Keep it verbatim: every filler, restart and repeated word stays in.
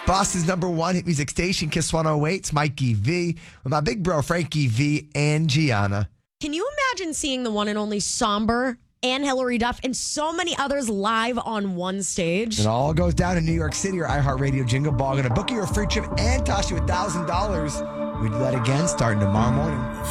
Boston's number one hit music station, Kiss one oh eight. It's Mikey V with my big bro, Frankie V and Gianna. Can you imagine seeing the one and only Somber and Hillary Duff and so many others live on one stage? It all goes down in New York City or iHeartRadio Jingle Ball. Going to book you a free trip and toss you one thousand dollars. We do that again starting tomorrow morning.